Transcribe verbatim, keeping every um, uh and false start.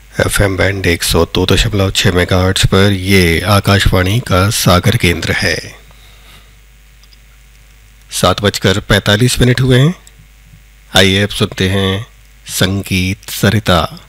F M band एक सौ दो दशमलव छः मेगाहर्ट्ज़ पर ये आकाशवाणी का सागर केंद्र है। सात बजकर पैंतालीस मिनट हुए हैं। आइए अब सुनते हैं संगीत सरिता।